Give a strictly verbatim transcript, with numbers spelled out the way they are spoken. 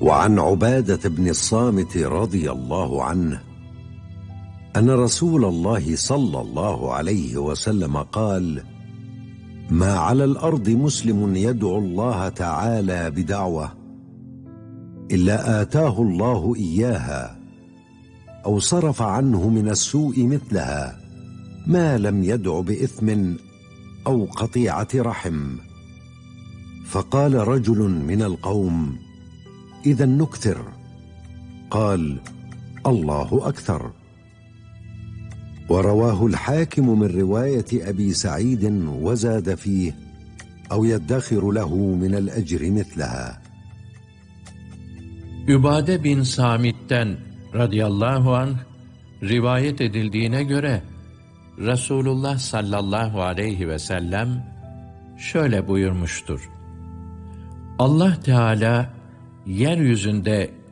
وعن عبادة بن الصامت رضي الله عنه أن رسول الله صلى الله عليه وسلم قال: ما على الأرض مسلم يدعو الله تعالى بدعوة إلا آتاه الله إياها أو صرف عنه من السوء مثلها، ما لم يدع بإثم أو قطيعة رحم. فقال رجل من القوم: إذا نكثر. قال: الله أكثر. ورواه الحاكم من رواية أبي سعيد وزاد فيه: أو يدخر له من الأجر مثلها. Übade bin Samit'ten radıyallahu anh rivayet edildiğine göre Resulullah sallallahu aleyhi ve sellem şöyle buyurmuştur: Allah Teala yeryüzünde